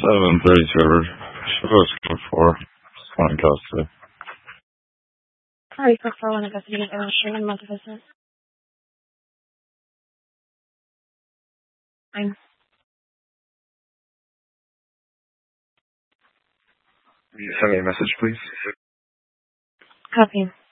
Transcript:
732. She was good for one custody. Are you for one investigating illustrating a month of business? Fine. Will you send me a message, please? Copy.